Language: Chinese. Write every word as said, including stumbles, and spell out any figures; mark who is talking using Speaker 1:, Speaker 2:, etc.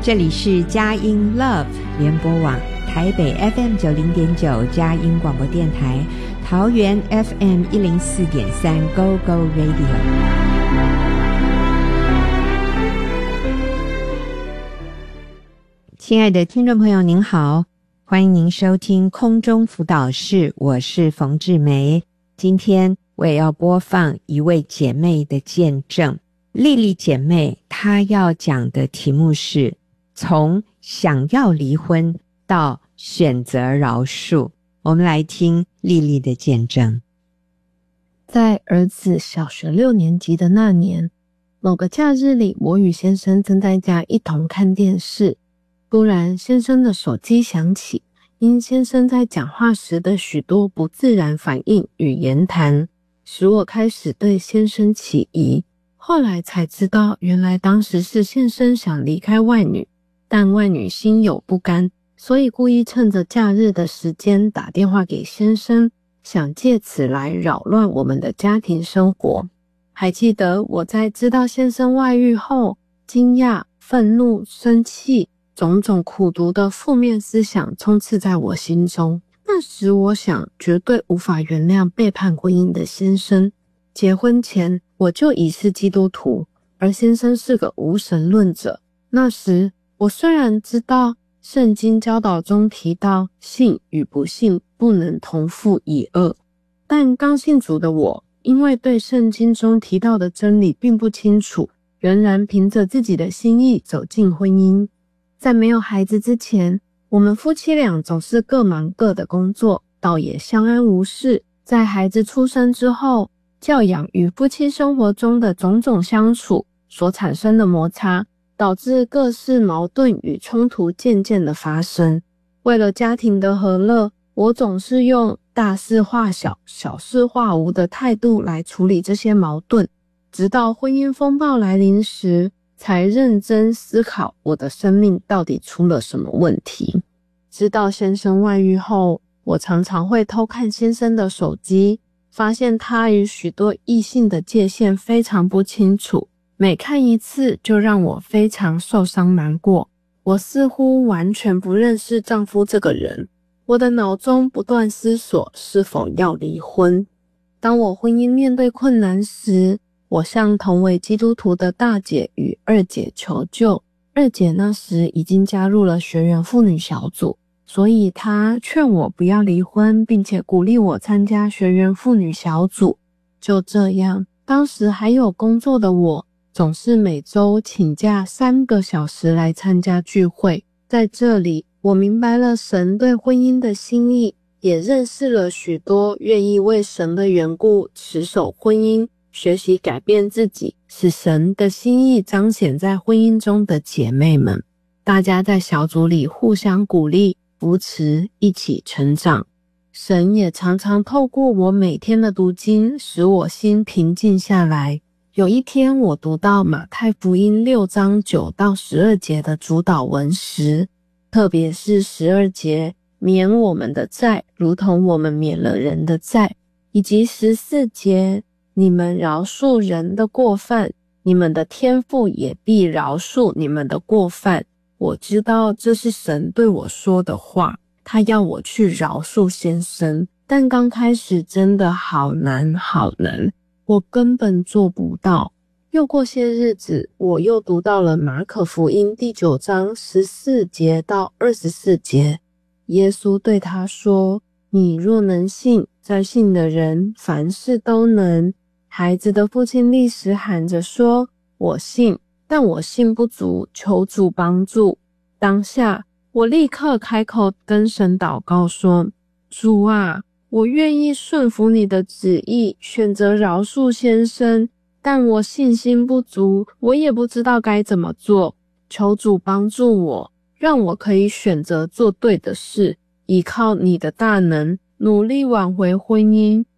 Speaker 1: 这里是佳音 Love 联播网，台北 F M 九零点九佳音广播电台，桃园 F M 一零四点三 Go Go Radio。亲爱的听众朋友您好，欢迎您收听空中辅导室，我是冯志梅。今天我也要播放一位姐妹的见证，丽丽姐妹她要讲的题目是从想要离婚到选择饶恕。我们来听丽丽的见证。
Speaker 2: 在儿子小学六年级的那年，某个假日里，我与先生正在家一同看电视，突然先生的手机响起，因先生在讲话时的许多不自然反应与言谈，使我开始对先生起疑。后来才知道，原来当时是先生想离开外女，但外女心有不甘，所以故意趁着假日的时间打电话给先生，想借此来扰乱我们的家庭生活。还记得我在知道先生外遇后，惊讶、愤怒、生气，种种苦毒的负面思想充斥在我心中。那时我想，绝对无法原谅背叛婚姻的先生。结婚前我就已是基督徒，而先生是个无神论者。那时我虽然知道圣经教导中提到信与不信不能同负一軛，但刚信主的我，因为对圣经中提到的真理并不清楚，仍然凭着自己的心意走进婚姻。在没有孩子之前，我们夫妻俩总是各忙各的工作，倒也相安无事。在孩子出生之后，教养与夫妻生活中的种种相处所产生的摩擦，导致各式矛盾与冲突渐渐的发生。为了家庭的和乐，我总是用大事化小、小事化无的态度来处理这些矛盾，直到婚姻风暴来临时，才认真思考我的生命到底出了什么问题。知道先生外遇后，我常常会偷看先生的手机，发现他与许多异性的界限非常不清楚，每看一次就让我非常受伤难过。我似乎完全不认识丈夫这个人，我的脑中不断思索是否要离婚。当我婚姻面对困难时，我向同为基督徒的大姐与二姐求救。二姐那时已经加入了学员妇女小组，所以她劝我不要离婚，并且鼓励我参加学员妇女小组。就这样，当时还有工作的我，总是每周请假三个小时来参加聚会。在这里，我明白了神对婚姻的心意，也认识了许多愿意为神的缘故持守婚姻，学习改变自己，使神的心意彰显在婚姻中的姐妹们。大家在小组里互相鼓励、扶持，一起成长。神也常常透过我每天的读经，使我心平静下来。有一天我读到马太福音六章九到十二节的主导文时，特别是十二节，免我们的债，如同我们免了人的债，以及十四节，你们饶恕人的过犯，你们的天父也必饶恕你们的过犯。我知道这是神对我说的话，他要我去饶恕先生，但刚开始真的好难好难，我根本做不到。又过些日子，我又读到了马可福音第九章十四节到二十四节，耶稣对他说，你若能信，在信的人凡事都能。孩子的父亲立时喊着说，我信，但我信不足，求主帮助。当下我立刻开口跟神祷告说，主啊，我愿意顺服你的旨意，选择饶恕先生，但我信心不足，我也不知道该怎么做。求主帮助我，让我可以选择做对的事，依靠你的大能，努力挽回婚姻，